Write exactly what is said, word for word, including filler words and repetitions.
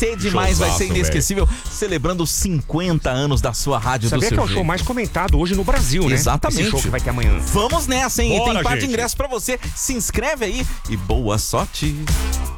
ser demais, Showzaço, vai ser inesquecível, véio. Celebrando os cinquenta anos da sua rádio. Sabia do seu que é o show mais comentado hoje no Brasil, né? Exatamente. Esse show que vai ter amanhã. Vamos nessa, hein? Bora, Tem par de gente. ingressos pra você. Se inscreve aí e boa sorte.